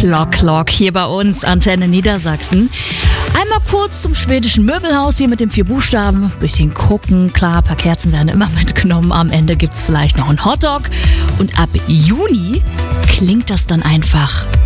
Klock hier bei uns, Antenne Niedersachsen. Einmal kurz zum schwedischen Möbelhaus hier mit den 4 Buchstaben. Bisschen gucken, klar, ein paar Kerzen werden immer mitgenommen. Am Ende gibt's vielleicht noch einen Hotdog. Und ab Juni klingt das dann einfach